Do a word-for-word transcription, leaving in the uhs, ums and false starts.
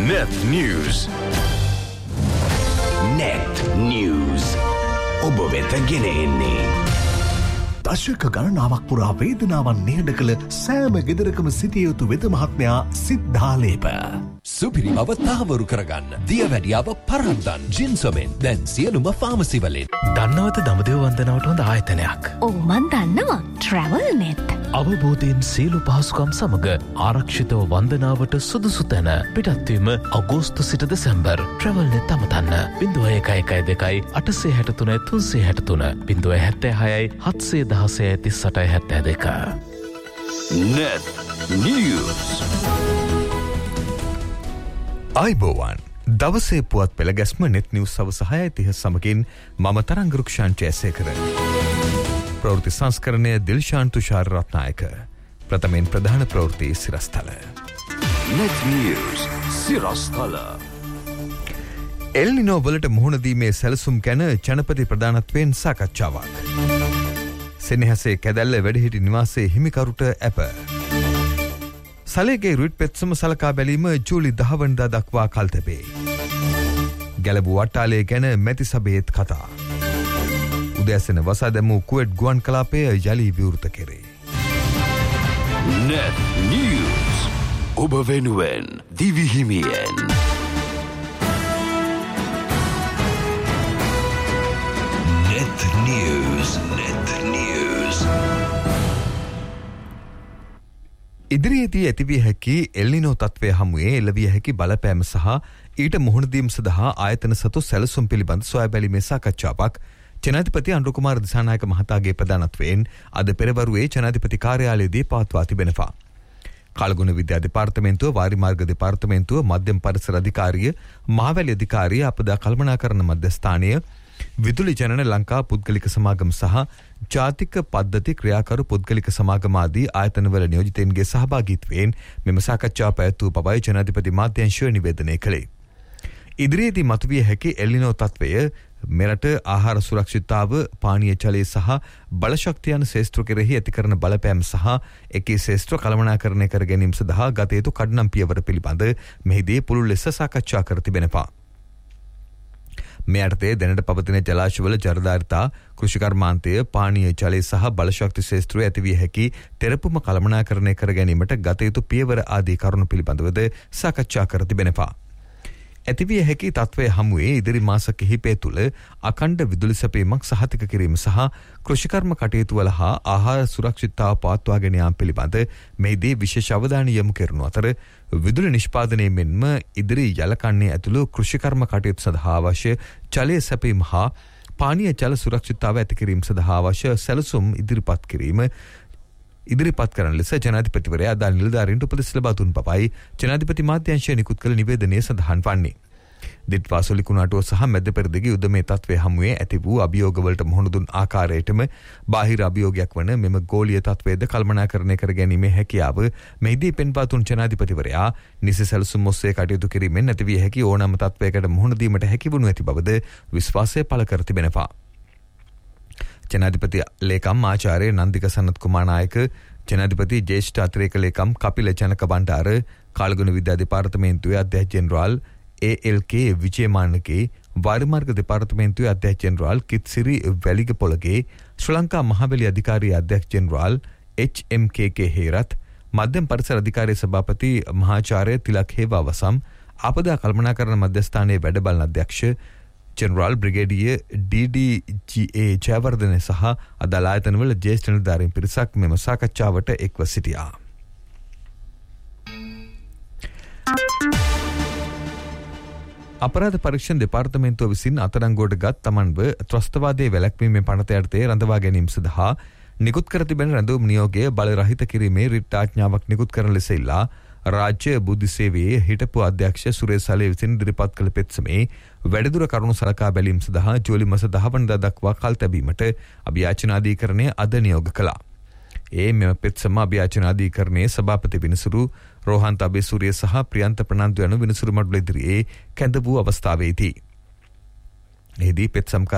Net News. Net News. ඔබ වෙත ගෙන එන්නේ දශක ගණනාවක් පුරා වේදනාවන් නිහඬ කළ සෑම ගෙදරකම සිටිය යුතු වෙද මහත්මයා සිද්ධාලේප. සුපිරි බව තහවුරු කරගන්න. දියවැඩියාව පරද්දන් ජින්සොමෙන් දැන් සියලුම ෆාමසි වලින්. දන්නවද දඹදිව වන්දනාවට හොඳ ආයතනයක්? ඔව් මන් දන්නවා. Travel Net. අවබෝධයෙන් සියලු පහසුකම් සමග ආරක්ෂිතව වන්දනාවට සුදුසු තැන. පිටත්වීම අගෝස්තු සිට දෙසැම්බර්. Travel Net අමතන්න. ज़ीरो एक एक एक दो आठ छह तीन तीन छह तीन ज़ीरो एक छह छह දහසය තිස් අටයි හැත්තෑ දෙක. Net News. අයිබෝවන් දවසේ පුවත් පෙළ ගැස්ම නෙත් නිවුස් සවස හයයි තිහ සමගින් මම තරංගරුක්ෂාන් ජයසේකර. ප්‍රවෘත්ති සංස්කරණය දිල්ෂාන් තුෂාර රත්නායක. ප්‍රථමයෙන් ප්‍රධාන ප්‍රවෘත්ති සිරස්තල. Net News සිරස්තල. එල් නිනෝ වලට මුහුණ දීමේ සැලසුම් ගැන ජනපති ප්‍රධානත්වයෙන් සාකච්ඡාවක්. සෙනෙහසේ කැදැල්ල වැඩිහිටි නිවාසේ හිමිකරුට ඇප. සලේගේ රුයිට් පෙත්සම සලකා බැලීම ජූලි දහවනදා දක්වා කල් තැබේ. ගැලබු වට්ටාලේ ගැන මැති සභයේත් කතා. උදෑසන වසා දැමූ කුවට් ගුවන් කලාපය යලි විවෘත කෙරේ. Net News. ඔබ වෙනුවෙන් දිවිහිමියෙන්. Net News. Net News. ඉදිරියේදී ඇතිවිය හැකි එල්නිනෝ තත්ත්වය හමුවේ එළවිය හැකි බලපෑම සහ ඊට මුහුණ දීම සඳහා ආයතන සතු සැලසුම් පිළිබඳ සොයා බැලීමේ සාකච්ඡාවක් ජනාධිපති අනුර කුමාර දිසානායක මහතාගේ ප්‍රධානත්වයෙන් අද පෙරවරුවේ ජනාධිපති කාර්යාලයේදී පවත්වා තිබෙනවා. කාලගුණ විද්‍යා දෙපාර්තමේන්තුව, වාරිමාර්ග දෙපාර්තමේන්තුව, මධ්‍යම පරිසර අධිකාරිය, මහවැලි අධිකාරිය, අපදා කළමනාකරණ මධ්‍යස්ථානය, විදුලි ජනන ලංකා පුද්ගලික සමාගම සහ ජාතික පද්ධති ක්‍රියාකරු පුද්ගලික සමාගම ආදී ආයතනවල නියෝජිතයින්ගේ සහභාගීත්වයෙන් මෙම සාකච්ඡාව පැවැත්වූ බවයි ජනාධිපති මාධ්‍යංශය නිවේදනය කළේ. ඉදිරියේදී මතුවිය හැකි එල්නිනෝ තත්ත්වය මෙරට ආහාර සුරක්ෂිතතාව, පානීය ජලය සහ බලශක්තිය යන ශේෂ්ත්‍ර කෙරෙහි ඇති කරන බලපෑම සහ එකී ශේෂ්ත්‍ර කළමනාකරණය කර ගැනීම සඳහා ගත යුතු කඩනම් පියවර පිළිබඳ මෙහිදී පුළුල් ලෙස සාකච්ඡා කර තිබෙනවා. මේ අර්ථයේ දැනට පවතින ජලාශවල ජලධාරිතා, කෘෂිකර්මාන්තය, පානීය ජලය සහ බලශක්ති ශේෂ්ත්‍රය ඇතිවිය හැකි තෙරපුම කළමනාකරණය කර ගැනීමට ගත යුතු පියවර ආදී කරුණු පිළිබඳවද සාකච්ඡා කර තිබෙනවා. ඇතිවිය හැකි තත්ත්වය හමුවේ ඉදිරි මාස කිහිපය තුළ අඛණ්ඩ විදුලි සැපීමක් සහතික කිරීම සහ කෘෂිකර්ම කටයුතු වල හා ආහාර සුරක්ෂිතතාව පවත්වාගෙන යාම පිළිබඳ මෙහිදී විශේෂ අවධානය යොමු කරනු අතර විදුලි නිෂ්පාදනයේ මෙන්ම ඉදිරි යලකන්නේ ඇතුළු කෘෂිකර්ම කටයුතු සඳහා අවශ්‍ය ජලය සැපීම හා පානීය ජල සුරක්ෂිතතාව ඇති කිරීම සඳහා අවශ්‍ය සැලසුම් ඉදිරිපත් කිරීම ඉදිරිපත් කරන ලෙස ජනාධිපතිවරයා අදාළ නිලධාරීන්ට උපදෙස් ලබා දුන් බවයි ජනාධිපති මාධ්‍යංශය නිකුත් කළ නිවේදනයේ සඳහන් වන්නේ. දිට්වාසොලි කුණාටුව සහ මැද පෙරදිග යුද්ධමය තත්ත්වය හමුවේ ඇති වූ අභියෝගවලට මුහුණ දුන් ආකාරයටම බාහිර අභියෝගයක් වන මෙම ගෝලීය තත්ත්වයද කළමනාකරණය කර ගැනීමේ හැකියාව මෙහිදී පෙන්වා දුන් ජනාධිපතිවරයා නිසි සැලසුම් ඔස්සේ කටයුතු කිරීමෙන් ඇතිවිය හැකි ඕනෑම තත්ත්වයකට මුහුණ දීමට හැකි වනු ඇති බවද විශ්වාසය පළ කර තිබෙනවා. ජනාධිපති ලේකම් ආචාර්ය නන්දික සනත් කුමාර නායක, ජනාධිපති ජ්‍යෙෂ්ඨ අතිරේක ලේකම් කපිල ජනක බණ්ඩාර, කාලගුණ විද්‍යා දෙපාර්තමේන්තුවේ අධ්‍යක්ෂ ජෙනරාල් ඒ එල් කේ විජේමානගේ, වාරිමාර්ග දෙපාර්තමේන්තුවේ අධ්‍යක්ෂ ජෙනරාල් කිත්සිරි වැලිගපොළගේ, ශ්‍රී ලංකා මහවැලි අධිකාරිය අධ්‍යක්ෂ ජෙනරාල් එච් එම් කේ කේ හේරත්, මධ්‍යම පරිසර අධිකාරිය සභාපති මහාචාර්ය තිලක් හේවාවසම්, ආපදා කළමනාකරණ මධ්‍යස්ථානයේ වැඩ බලන අධ්‍යක්ෂ ජෙනරාල් බ්‍රිගේඩිය ඩී ඩී ජී ඒ ජයවර්ධන සහ අදාළ ආයතනවල ජ්‍යෙෂ්ඨ නිලධාරීන් පිරිසක් මෙම සාකච්ඡාවට එක්ව සිටියා. අපරාධ පරීක්ෂණ දෙපාර්තමේන්තුව විසින් අත්අඩංගුවට ගත් තමන්ව ත්‍රස්තවාදයේ වැළැක්වීමේ පනත යටතේ රඳවා ගැනීම සඳහා නිකුත් කර තිබෙන රැඳවුම් නියෝගය බලරහිත කිරීමේ රිට් ආඥාවක් නිකුත් කරන ලෙස ඉල්ලා රාජ්‍ය බුද්ධි සේවයේ හිටපු අධ්‍යක්ෂ සුරේෂ් සලේ විසින් ඉදිරිපත් කළ පෙත්සමේ වැඩිදුර කරුණු සලකා බැලීම සඳහා ජූලි මාස දහ වනදා දක්වා කල් තැබීමට අභියාචන අධිකරණය අද නියෝග කළා. ඒ මෙම පෙත්සම අභියාචන අධිකරණයේ සභාපති විනිසුරු රෝහන්ත අබේසූරිය සහ ප්‍රියන්ත ප්‍රනාන්දු යන විනිසුරු මඩුල ඉදිරියේ කැඳ වූ අවස්ථාවේදී එහිදී පෙත්සම්